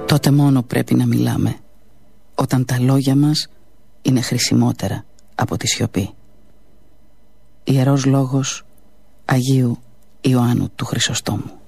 τότε μόνο πρέπει να μιλάμε, όταν τα λόγια μας είναι χρησιμότερα από τη σιωπή. Ιερός λόγος Αγίου Ιωάννου του Χρυσοστόμου.